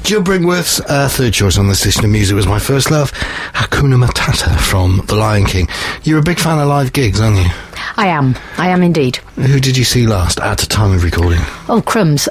Jill Brinkworth's third choice on this edition of Music Was My First Love, Hakuna Matata from The Lion King. You're a big fan of live gigs, aren't you? I am indeed. Who did you see last at the time of recording? Oh, crumbs.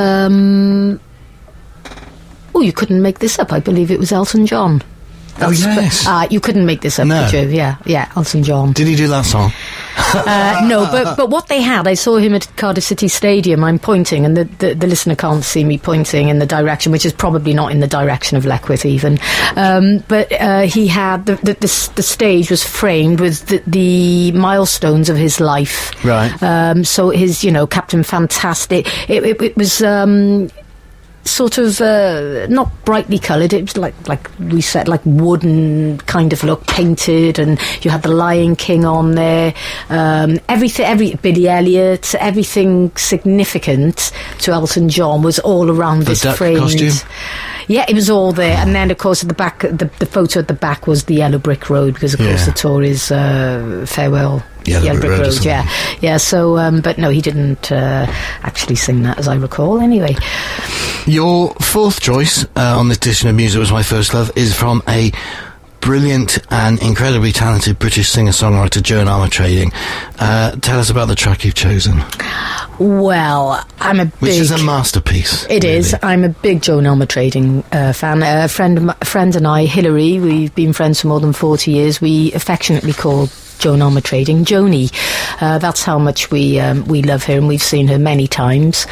You couldn't make this up. I believe it was Elton John. Yes. You couldn't make this up, No. could you? Yeah, Elton John. Did he do that song? No, but what they had, I saw him at Cardiff City Stadium. I'm pointing, and the listener can't see me pointing in the direction, which is probably not in the direction of Leckwith even. But he had the stage was framed with the milestones of his life. Right. So his, Captain Fantastic. It was. Sort of not brightly coloured. It was like we said, like wooden kind of look, painted, and you had the Lion King on there. Every Billy Elliot, everything significant to Elton John was all around this framed costume. Yeah, it was all there. And then, of course, at the back, the photo at the back was the Yellow Brick Road, because, of course, the tour is Farewell. Yellow Brick Road, yeah. So, but no, he didn't actually sing that, as I recall. Anyway, your fourth choice on this edition of Music Was My First Love is from a brilliant and incredibly talented British singer-songwriter, Joan Armatrading. Tell us about the track you've chosen. Well, which is a masterpiece. It really is. I'm a big Joan Armatrading fan. A friend and I, Hilary, we've been friends for more than 40 years. We affectionately call Joan Armatrading Joni. That's how much we love her, and we've seen her many times.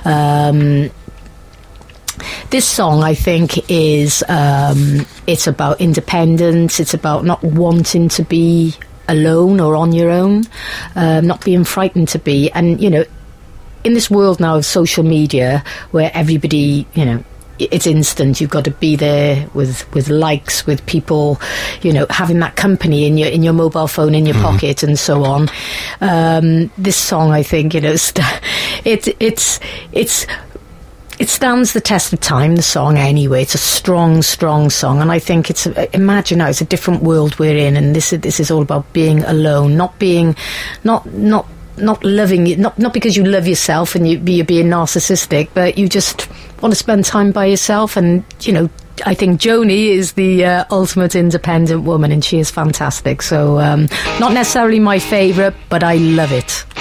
This song, I think, is it's about independence. It's about not wanting to be alone or on your own, not being frightened to be. And, in this world now of social media, where everybody, it's instant. You've got to be there with likes, with people, having that company in your mobile phone in your pocket and so on. This song, I think, it stands the test of time, the song, anyway. It's a strong, strong song, and I think imagine now, it's a different world we're in, and this is all about being alone, not loving it, not because you love yourself and you're being narcissistic, but you just want to spend time by yourself. And, I think Joni is the ultimate independent woman, and she is fantastic. So, not necessarily my favourite, but I love it.